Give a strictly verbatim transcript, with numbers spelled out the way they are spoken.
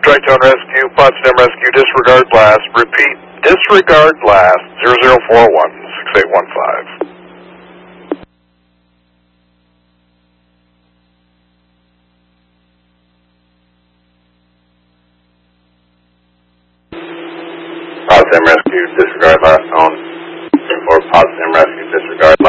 Tri-Town Rescue, Potsdam Rescue, disregard blast. Repeat, disregard blast, zero zero four one, six eight one five. Potsdam Rescue, disregard last phone. Or Potsdam Rescue, disregard